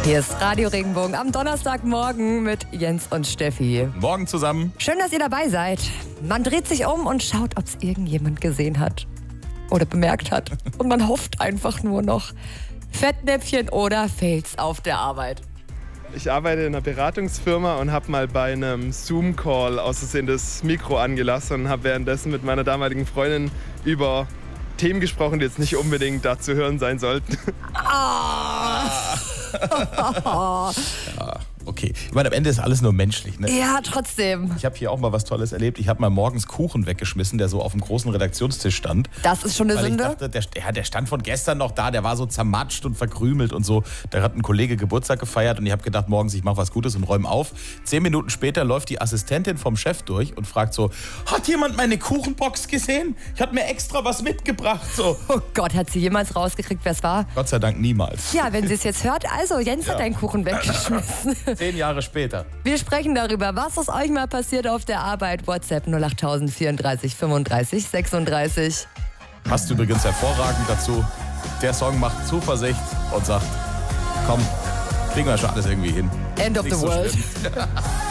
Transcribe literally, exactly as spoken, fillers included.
Hier ist Radio Regenbogen am Donnerstagmorgen mit Jens und Steffi. Morgen zusammen. Schön, dass ihr dabei seid. Man dreht sich um und schaut, ob es irgendjemand gesehen hat oder bemerkt hat. Und man hofft einfach nur noch. Fettnäpfchen oder Fails auf der Arbeit. Ich arbeite in einer Beratungsfirma und habe mal bei einem Zoom-Call aus Versehen das Mikro angelassen und habe währenddessen mit meiner damaligen Freundin über Themen gesprochen, die jetzt nicht unbedingt da zu hören sein sollten. Ah. Ja, okay. Ich meine, am Ende ist alles nur menschlich, ne? Ja, trotzdem. Ich habe hier auch mal was Tolles erlebt. Ich habe mal morgens Kuchen weggeschmissen, der so auf dem großen Redaktionstisch stand. Das ist schon eine Weil Sünde? ich dachte, der, ja, der stand von gestern noch da, der war so zermatscht und verkrümelt und so. Da hat ein Kollege Geburtstag gefeiert und ich habe gedacht, morgens, ich mache was Gutes und räume auf. Zehn Minuten später läuft die Assistentin vom Chef durch und fragt so, hat jemand meine Kuchenbox gesehen? Ich habe mir extra was mitgebracht. So. Oh Gott, hat sie jemals rausgekriegt, wer es war? Gott sei Dank niemals. Ja, wenn sie es jetzt hört, also Jens Ja. hat deinen Kuchen weggeschmissen. Zehn Jahre später. Wir sprechen darüber, was ist euch mal passiert auf der Arbeit. WhatsApp null acht vierunddreißig fünfunddreißig sechsunddreißig. Passt übrigens hervorragend dazu. Der Song macht Zuversicht und sagt, komm, kriegen wir schon alles irgendwie hin. End of Nicht the so world. schlimm.